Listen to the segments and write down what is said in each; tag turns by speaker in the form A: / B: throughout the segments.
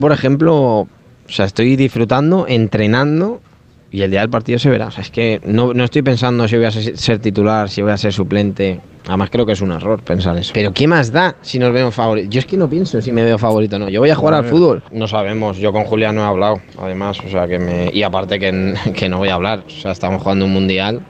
A: Por ejemplo, o sea, estoy disfrutando, entrenando y el día del partido se verá. O sea, es que no estoy pensando si voy a ser titular, si voy a ser suplente. Además creo que es un error pensar eso. Pero ¿qué más da si nos vemos favoritos? Yo es que no pienso si me veo favorito o no. Yo voy a jugar al fútbol. No sabemos, yo con Julián no he hablado, además, o sea, y aparte que no voy a hablar. O sea, estamos jugando un mundial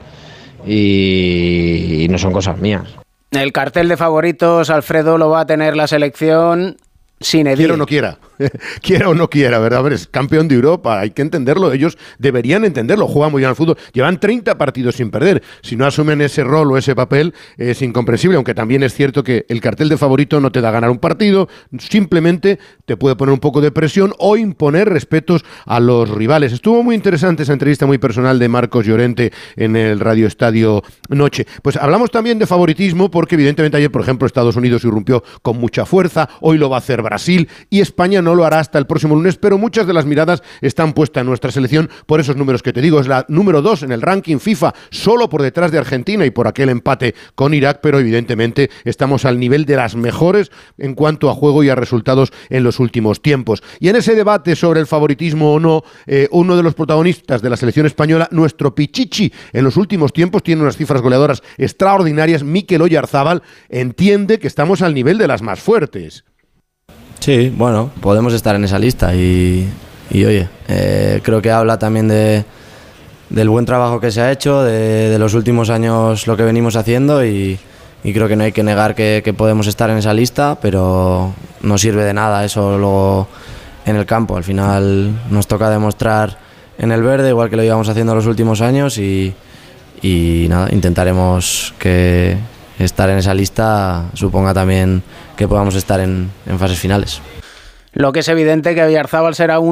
A: y no son cosas mías.
B: El cartel de favoritos, Alfredo, lo va a tener la selección sin Edil.
C: Quiera o no quiera. Quiera o no quiera, ¿verdad? A ver, es campeón de Europa, hay que entenderlo, ellos deberían entenderlo, juegan muy bien al fútbol, llevan 30 partidos sin perder, si no asumen ese rol o ese papel es incomprensible, aunque también es cierto que el cartel de favorito no te da ganar un partido, simplemente te puede poner un poco de presión o imponer respetos a los rivales. Estuvo muy interesante esa entrevista muy personal de Marcos Llorente en el Radio Estadio Noche. Pues hablamos también de favoritismo porque evidentemente ayer, por ejemplo, Estados Unidos irrumpió con mucha fuerza, hoy lo va a hacer Brasil y España no lo hará hasta el próximo lunes, pero muchas de las miradas están puestas en nuestra selección por esos números que te digo. Es la número 2 en el ranking FIFA, solo por detrás de Argentina y por aquel empate con Irak, pero evidentemente estamos al nivel de las mejores en cuanto a juego y a resultados en los últimos tiempos. Y en ese debate sobre el favoritismo o no, uno de los protagonistas de la selección española, nuestro Pichichi, en los últimos tiempos tiene unas cifras goleadoras extraordinarias. Mikel Oyarzábal entiende que estamos al nivel de las más fuertes.
D: Sí, bueno, podemos estar en esa lista y oye, creo que habla también del buen trabajo que se ha hecho, de los últimos años lo que venimos haciendo y creo que no hay que negar que podemos estar en esa lista, pero no sirve de nada eso luego en el campo. Al final nos toca demostrar en el verde, igual que lo íbamos haciendo los últimos años y nada, intentaremos que estar en esa lista suponga también que podamos estar en fases finales.
B: Lo que es evidente que Oyarzábal será